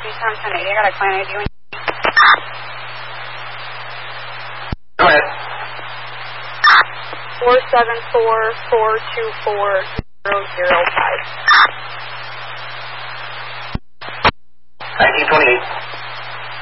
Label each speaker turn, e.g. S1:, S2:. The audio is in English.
S1: Tucson 1080. I got a client ID.
S2: Go ahead.
S1: 474-424-005.
S2: 1928.